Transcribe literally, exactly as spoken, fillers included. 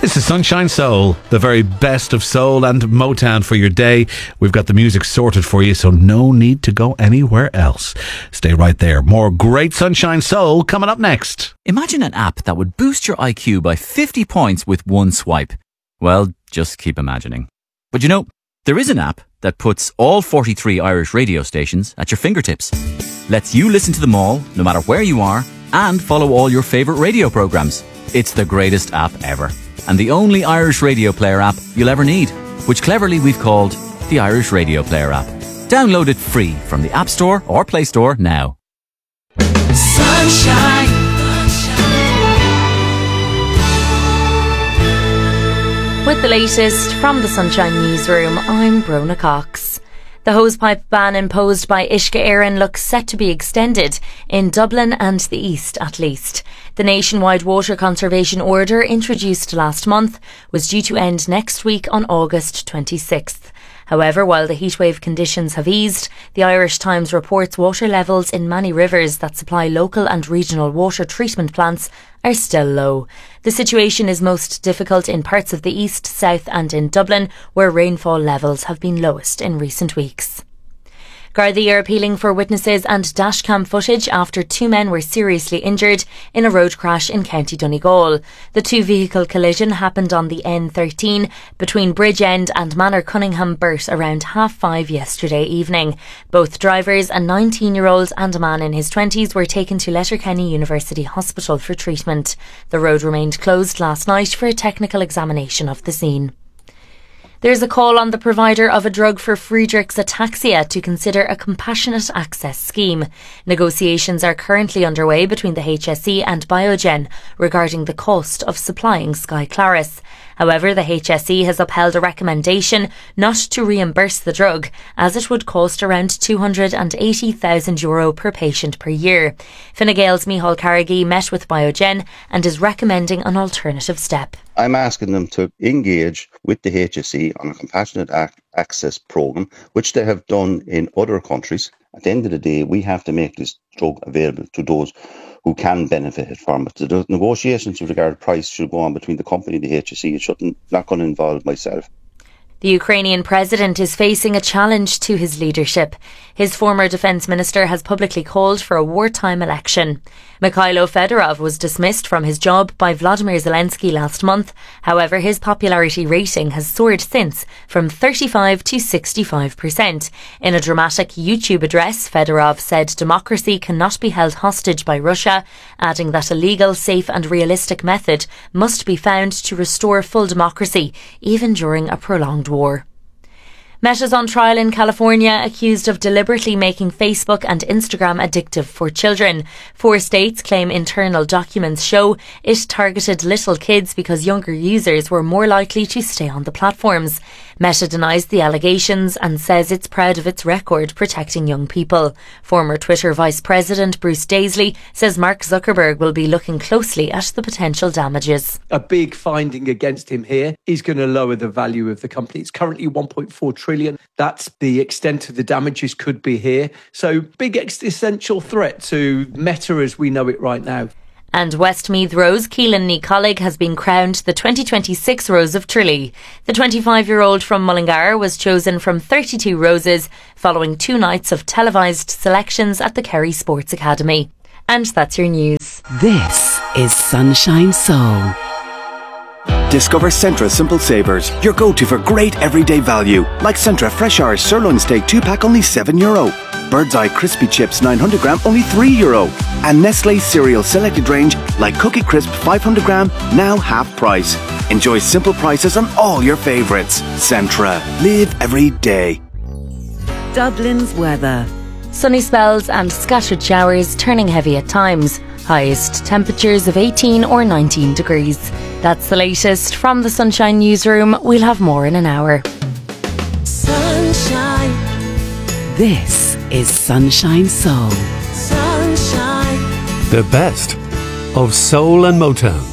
This is Sunshine Soul, the very best of soul and Motown for your day. We've got the music sorted for you, so no need to go anywhere else. Stay right there. More great Sunshine Soul coming up next. Imagine an app that would boost your I Q by fifty points with one swipe. Well, just keep imagining. But you know, there is an app that puts all forty-three Irish radio stations at your fingertips. Lets you listen to them all, no matter where you are, and follow all your favourite radio programmes. It's the greatest app ever. And the only Irish radio player app you'll ever need, which cleverly we've called the Irish Radio Player app. Download it free from the App Store or Play Store now. Sunshine. With the latest from the Sunshine Newsroom, I'm Brona Cox. The hosepipe ban imposed by Uisce Éireann looks set to be extended, in Dublin and the East at least. The nationwide water conservation order, introduced last month, was due to end next week on August twenty-sixth. However, while the heatwave conditions have eased, the Irish Times reports water levels in many rivers that supply local and regional water treatment plants are still low. The situation is most difficult in parts of the east, south and in Dublin, where rainfall levels have been lowest in recent weeks. Gardaí are appealing for witnesses and dashcam footage after two men were seriously injured in a road crash in County Donegal. The two-vehicle collision happened on the N thirteen between Bridgend and Manor Cunningham Burt around half five yesterday evening. Both drivers, a nineteen-year-old and a man in his twenties, were taken to Letterkenny University Hospital for treatment. The road remained closed last night for a technical examination of the scene. There's a call on the provider of a drug for Friedreich's ataxia to consider a compassionate access scheme. Negotiations are currently underway between the H S E and Biogen regarding the cost of supplying Skyclarys. However, the H S E has upheld a recommendation not to reimburse the drug, as it would cost around two hundred eighty thousand euro per patient per year. Fine Gael's Micheál Carrigy met with Biogen and is recommending an alternative step. I'm asking them to engage with the H S E on a compassionate ac- access programme, which they have done in other countries. At the end of the day, we have to make this drug available to those who can benefit from it. The negotiations with regard to price should go on between the company and the H S E. It shouldn't, not going to involve myself. The Ukrainian president is facing a challenge to his leadership. His former defence minister has publicly called for a wartime election. Mikhailo Fedorov was dismissed from his job by Vladimir Zelensky last month. However, his popularity rating has soared since, from thirty-five to sixty-five percent. In a dramatic YouTube address, Fedorov said democracy cannot be held hostage by Russia, adding that a legal, safe and realistic method must be found to restore full democracy, even during a prolonged war. Meta's on trial in California, accused of deliberately making Facebook and Instagram addictive for children. Four states claim internal documents show it targeted little kids because younger users were more likely to stay on the platforms. Meta denies the allegations and says it's proud of its record protecting young people. Former Twitter Vice President Bruce Daisley says Mark Zuckerberg will be looking closely at the potential damages. A big finding against him here is going to lower the value of the company. It's currently one point four trillion. That's the extent of the damages could be here. So big existential threat to Meta as we know it right now. And Westmeath Rose Keelan Ní Colleague has been crowned the twenty twenty-six Rose of Tralee. The twenty-five-year-old from Mullingar was chosen from thirty-two roses following two nights of televised selections at the Kerry Sports Academy. And that's your news. This is Sunshine Soul. Discover Centra Simple Savers, your go-to for great everyday value. Like Centra Fresh Irish Sirloin Steak two pack only seven euro. Bird's Eye Crispy Chips nine hundred gram only three euro. And Nestle Cereal Selected Range like Cookie Crisp five hundred gram now half price. Enjoy simple prices on all your favourites. Centra. Live every day. Dublin's weather. Sunny spells and scattered showers, turning heavy at times. Highest temperatures of eighteen or nineteen degrees. That's the latest from the Sunshine Newsroom. We'll have more in an hour. Sunshine. This is Sunshine Soul. Sunshine. The best of soul and Motown.